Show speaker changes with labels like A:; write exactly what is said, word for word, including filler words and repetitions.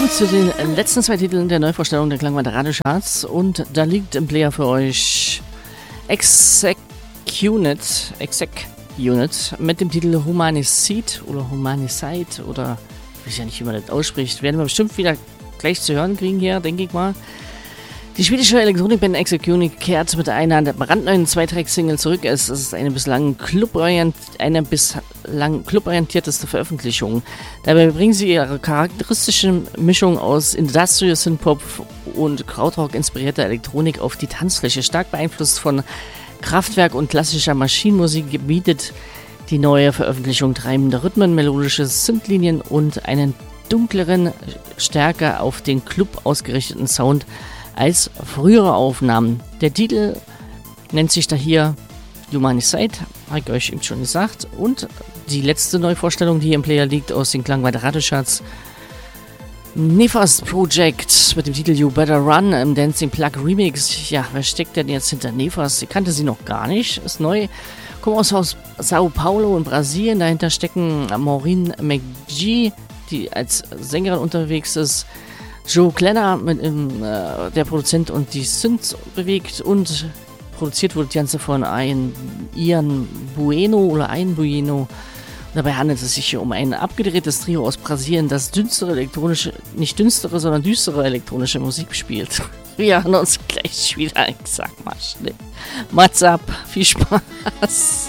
A: zu den letzten zwei Titeln der Neuvorstellung der Klangwand Radiocharts und da liegt im Player für euch Exec Unit, Exec Unit mit dem Titel Humanicide oder Humanicide oder ich weiß ja nicht, wie man das ausspricht, werden wir bestimmt wieder gleich zu hören kriegen hier, denke ich mal. Die schwedische Elektronikband Exec Unit kehrt mit einer brandneuen Zweitrack-Single zurück. Es ist eine bislang cluborient, eine bislang cluborientierteste Veröffentlichung. Dabei bringen sie ihre charakteristische Mischung aus Industrial Synthpop und Krautrock inspirierter Elektronik auf die Tanzfläche. Stark beeinflusst von Kraftwerk und klassischer Maschinenmusik bietet die neue Veröffentlichung treibende Rhythmen, melodische Synthlinien und einen dunkleren, stärker auf den Club ausgerichteten Sound als frühere Aufnahmen. Der Titel nennt sich da hier Humanicide, habe ich euch eben schon gesagt. Und die letzte Neuvorstellung, die hier im Player liegt, aus den Klangwand Radiocharts, Nefas Project mit dem Titel You Better Run im Dancing Plug Remix. Ja, wer steckt denn jetzt hinter Nefas? Ich kannte sie noch gar nicht. Ist neu. Kommt aus, aus Sao Paulo in Brasilien. Dahinter stecken Maureen McGee, die als Sängerin unterwegs ist. Joe Klenner, mit, ähm, äh, der Produzent und die Synths bewegt, und produziert wurde das Ganze von ein Ian Bueno oder ein Bueno. Dabei handelt es sich hier um ein abgedrehtes Trio aus Brasilien, das dünstere elektronische, nicht dünstere, sondern düstere elektronische Musik spielt. Wir hören uns gleich wieder. Ich sag mal schnell. What's up? Viel Spaß!